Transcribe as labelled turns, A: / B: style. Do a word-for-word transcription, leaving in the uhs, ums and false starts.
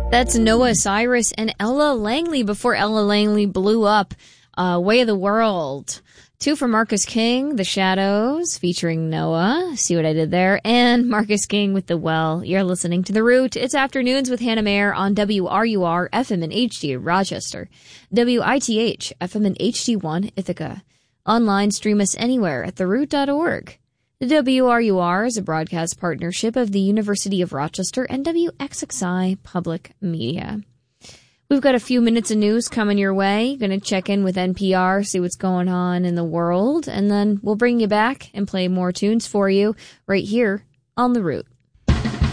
A: That's Noah Cyrus and Ella Langley before Ella Langley blew up. Uh, Way of the World. Two from Marcus King, The Shadows, featuring Noah. See what I did there? And Marcus King with The Well. You're listening to The Root. It's Afternoons with Hannah Mayer on W R U R, F M and H D Rochester, W I T H, F M and H D one Ithaca. Online, stream us anywhere at the root dot org. The W R U R is a broadcast partnership of the University of Rochester and W X X I Public Media. We've got a few minutes of news coming your way. Going to check in with N P R, see what's going on in the world, and then we'll bring you back and play more tunes for you right here on The Root.